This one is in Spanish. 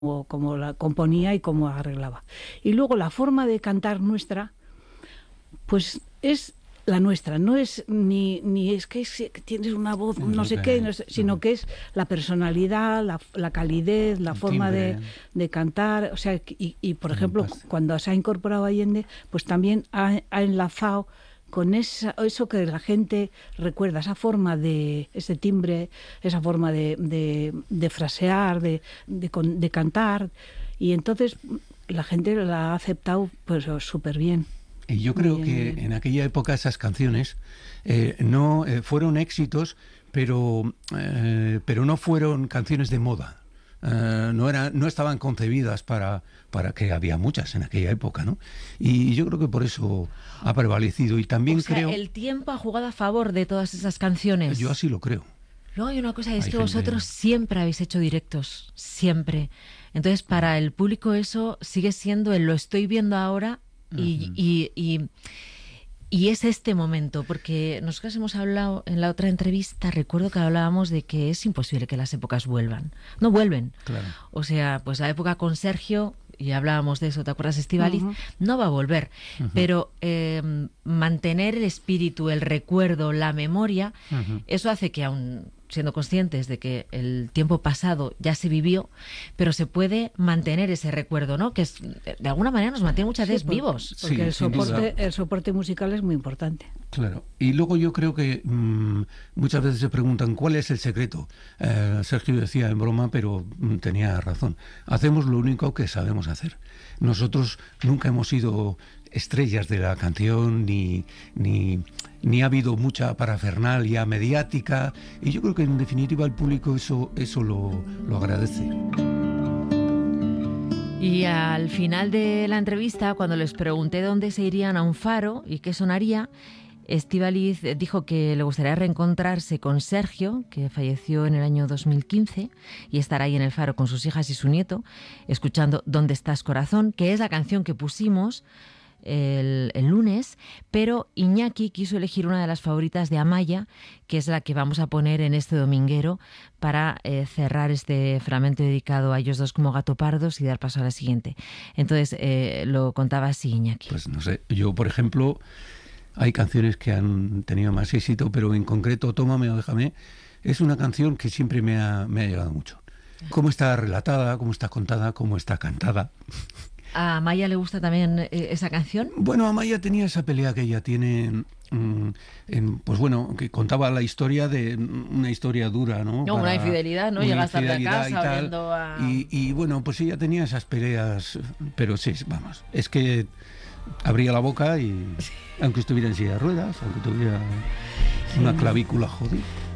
cómo la componía y cómo arreglaba. Y luego la forma de cantar nuestra, pues es la nuestra, no es ni es que tienes una voz no sé qué, no sé, sino que es la personalidad, la calidez, la forma de cantar, o sea, por ejemplo, cuando se ha incorporado Allende, pues también ha enlazado con eso que la gente recuerda, esa forma ese timbre, esa forma de frasear, de cantar, y entonces la gente la ha aceptado pues súper bien. Y yo creo que en aquella época esas canciones no fueron éxitos, pero no fueron canciones de moda. No estaban concebidas para que había muchas en aquella época, ¿no? Y yo creo que por eso ha prevalecido. Y también el tiempo ha jugado a favor de todas esas canciones. Yo así lo creo. Luego hay una cosa, es que vosotros siempre habéis hecho directos, siempre. Entonces, para el público eso sigue siendo lo estoy viendo ahora y es este momento, porque nosotros hemos hablado en la otra entrevista, recuerdo que hablábamos de que es imposible que las épocas vuelvan. No vuelven. Claro. O sea, pues la época con Sergio, y hablábamos de eso, ¿te acuerdas, Estíbaliz? No va a volver. Pero mantener el espíritu, el recuerdo, la memoria, eso hace que aún siendo conscientes de que el tiempo pasado ya se vivió, pero se puede mantener ese recuerdo, ¿no? Que de alguna manera nos mantiene muchas veces vivos. Porque el soporte musical es muy importante. Claro. Y luego yo creo que muchas veces se preguntan ¿cuál es el secreto? Sergio decía en broma, pero tenía razón. Hacemos lo único que sabemos hacer. Nosotros nunca hemos sido estrellas de la canción, ni ha habido mucha parafernalia mediática, y yo creo que en definitiva el público eso lo agradece. Y al final de la entrevista, cuando les pregunté dónde se irían a un faro y qué sonaría, Estíbaliz dijo que le gustaría reencontrarse con Sergio, que falleció en el año 2015, y estar ahí en el faro con sus hijas y su nieto, escuchando ¿Dónde estás, corazón?, que es la canción que pusimos el lunes, pero Iñaki quiso elegir una de las favoritas de Amaya, que es la que vamos a poner en este dominguero para cerrar este fragmento dedicado a ellos dos como gato pardos y dar paso a la siguiente. Entonces lo contaba así Iñaki. Pues no sé, yo por ejemplo hay canciones que han tenido más éxito, pero en concreto Tómame o déjame es una canción que siempre me ha llegado mucho. Cómo está relatada, cómo está contada, cómo está cantada. ¿A Amaya le gusta también esa canción? Bueno, Amaya tenía esa pelea que ella tiene, pues bueno, que contaba la historia de una historia dura, ¿no? No, una infidelidad, ¿no? Llegas tarde a casa viendo a... Y bueno, pues ella tenía esas peleas, pero sí, vamos, es que abría la boca y aunque estuviera en silla de ruedas, aunque tuviera una clavícula jodida.